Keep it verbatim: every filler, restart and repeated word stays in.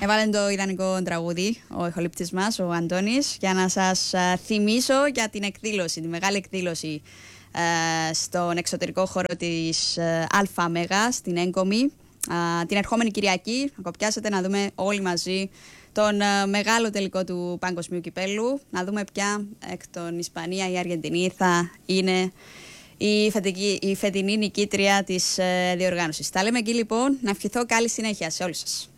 Έβαλε το ιδανικό τραγούδι ο ηχολήπτης μας, ο Αντώνης, για να σας θυμίσω για την εκδήλωση, τη μεγάλη εκδήλωση ε, στον εξωτερικό χώρο της ε, ΑΜΕΓΑ Μέγα, στην Έγκομη, ε, την ερχόμενη Κυριακή. Να κοπιάσετε να δούμε όλοι μαζί τον ε, μεγάλο τελικό του Παγκοσμίου Κυπέλλου. Να δούμε ποια εκ των Ισπανία ή Αργεντινή θα είναι η, φετική, η φετινή νικήτρια της ε, διοργάνωσης. Τα λέμε εκεί λοιπόν. Να ευχηθώ καλή συνέχεια σε όλους σας.